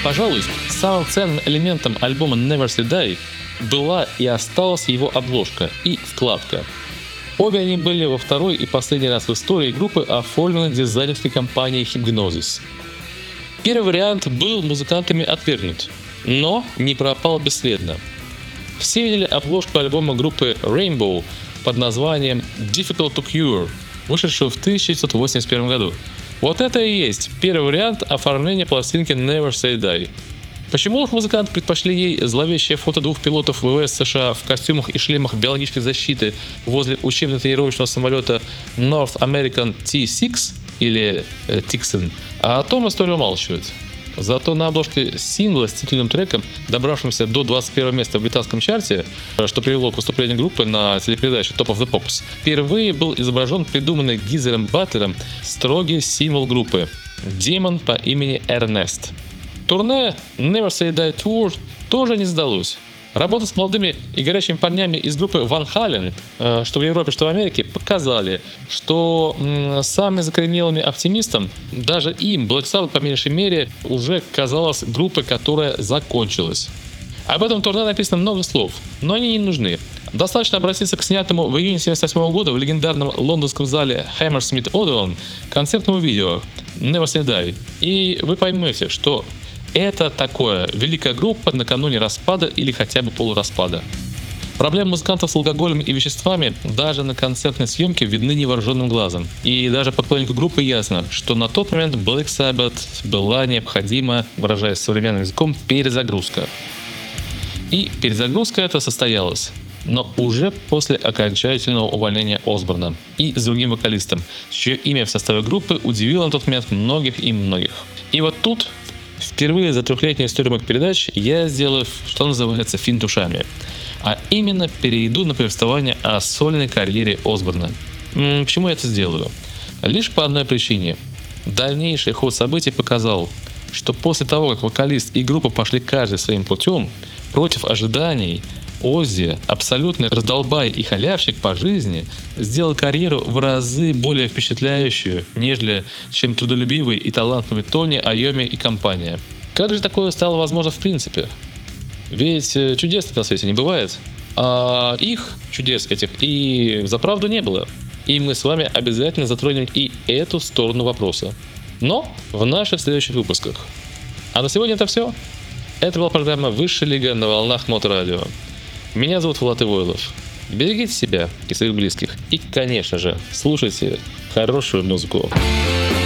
Пожалуй, самым ценным элементом альбома Never Say Die была и осталась его обложка и вкладка. Обе они были во второй и последний раз в истории группы оформлены дизайнерской компанией Hipgnosis. Первый вариант был музыкантами отвергнут, но не пропал бесследно. Все видели обложку альбома группы Rainbow под названием Difficult to Cure, вышедшую в 1981 году. Вот это и есть первый вариант оформления пластинки Never Say Die. Почему музыканты предпочли ей зловещее фото двух пилотов ВВС США в костюмах и шлемах биологической защиты возле учебно-тренировочного самолета North American T-6 или Tixon, а о том история умалчивает. Зато на обложке сингла с титульным треком, добравшимся до 21 места в британском чарте, что привело к выступлению группы на телепередаче Top of the Pops, впервые был изображен придуманный Гизером Батлером строгий символ группы – демон по имени Эрнест. Турне Never Say Die Tour тоже не сдалось. Работа с молодыми и горячими парнями из группы Van Halen, что в Европе, что в Америке, показали, что самым закоренелым оптимистам, даже им, Black Sabbath, по меньшей мере, уже казалась группой, которая закончилась. Об этом турне написано много слов, но они не нужны. Достаточно обратиться к снятому в июне 1978 года в легендарном лондонском зале Hammersmith Odeon концертному видео Never Say Die, и вы поймете, что это такое великая группа накануне распада или хотя бы полураспада. Проблемы музыкантов с алкоголем и веществами даже на концертной съемке видны невооруженным глазом. И даже поклоннику группы ясно, что на тот момент Black Sabbath была необходима, выражаясь современным языком, перезагрузка. И перезагрузка эта состоялась, но уже после окончательного увольнения Осборна и с другим вокалистом, чье имя в составе группы удивило на тот момент многих и многих. И вот тут впервые за трехлетнюю историю моих передач я сделаю, что называется, финт ушами. А именно перейду на повествование о сольной карьере Осборна. Почему я это сделаю? Лишь по одной причине. Дальнейший ход событий показал, что после того, как вокалист и группа пошли каждый своим путем, против ожиданий, Оззи, абсолютный раздолбай и халявщик по жизни, сделал карьеру в разы более впечатляющую, нежели чем трудолюбивый и талантливый Тони, Айоми и компания. Как же такое стало возможно в принципе? Ведь чудес на свете не бывает, а их, чудес этих, и взаправду не было. И мы с вами обязательно затронем и эту сторону вопроса. Но в наших следующих выпусках. А на сегодня это все. Это была программа «Высшая лига» на волнах Моторадио. Меня зовут Влад Ивойлов. Берегите себя и своих близких. И, конечно же, слушайте хорошую музыку.